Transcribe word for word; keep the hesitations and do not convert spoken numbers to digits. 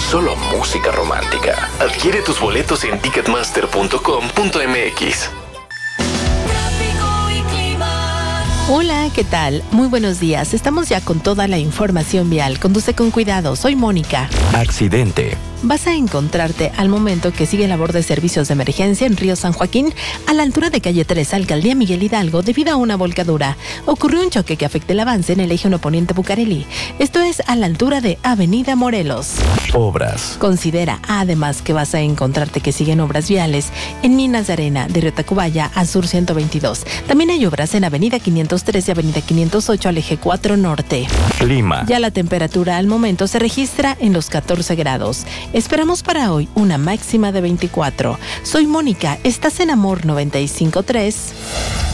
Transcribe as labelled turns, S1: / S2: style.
S1: solo música romántica. Adquiere tus boletos en ticketmaster punto com punto m x.
S2: Hola, ¿qué tal? Muy buenos días. Estamos ya con toda la información vial. Conduce con cuidado. Soy Mónica.
S3: Accidente.
S2: Vas a encontrarte al momento que sigue labor de servicios de emergencia en Río San Joaquín, a la altura de calle tres, Alcaldía Miguel Hidalgo, debido a una volcadura. Ocurrió un choque que afecta el avance en el eje uno Poniente Bucareli. Esto es a la altura de Avenida Morelos.
S3: Obras.
S2: Considera además que vas a encontrarte que siguen obras viales en Minas de Arena, de Río Tacubaya a Sur ciento veintidós. También hay obras en Avenida quinientos tres y Avenida quinientos ocho al eje cuatro Norte.
S3: Clima.
S2: Ya la temperatura al momento se registra en los catorce grados. Esperamos para hoy una máxima de veinticuatro. Soy Mónica, estás en Amor noventa y cinco punto tres.